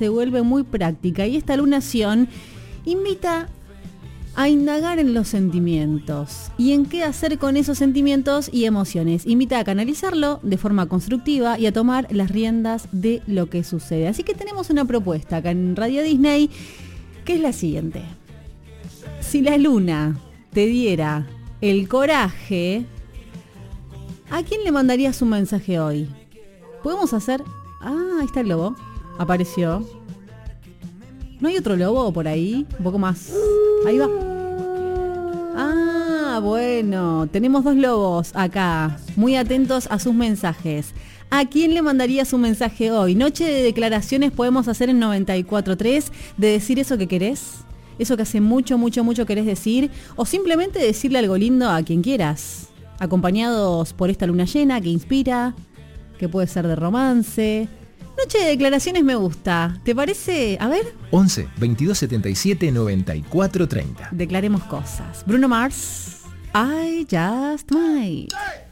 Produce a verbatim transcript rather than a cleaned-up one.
se vuelve muy práctica y esta lunación invita a indagar en los sentimientos y en qué hacer con esos sentimientos y emociones. Invita a canalizarlo de forma constructiva y a tomar las riendas de lo que sucede. Así que tenemos una propuesta acá en Radio Disney, que es la siguiente. Si la luna te diera el coraje, ¿a quién le mandarías un mensaje hoy? Podemos hacer... Ah, ahí está el lobo. Apareció. ¿No hay otro lobo por ahí? Un poco más... Ahí va. Ah, bueno. Tenemos dos lobos acá, muy atentos a sus mensajes. ¿A quién le mandarías un mensaje hoy? Noche de declaraciones podemos hacer en noventa y cuatro tres, de decir eso que querés, eso que hace mucho, mucho, mucho querés decir, o simplemente decirle algo lindo a quien quieras, acompañados por esta luna llena que inspira, que puede ser de romance. Noche de declaraciones me gusta. ¿Te parece? A ver. once, veintidós setenta y siete, noventa y cuatro treinta. Declaremos cosas. Bruno Mars, I Just Might.